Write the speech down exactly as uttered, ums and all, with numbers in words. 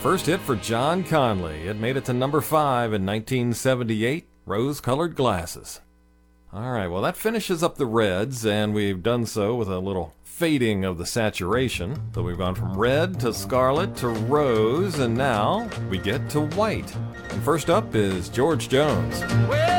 first hit for John Conley. It made it to number five in nineteen seventy-eight, Rose-Colored Glasses. All right, well, that finishes up the reds, and we've done so with a little fading of the saturation. So we've gone from red to scarlet to rose, and now we get to white. And first up is George Jones.